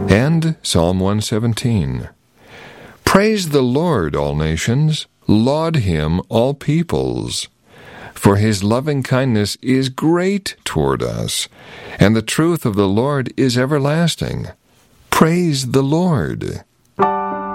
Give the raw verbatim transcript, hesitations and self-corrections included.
And Psalm one seventeen. Praise the Lord, all nations. Laud him, all peoples. For his loving kindness is great toward us, and the truth of the Lord is everlasting. Praise the Lord.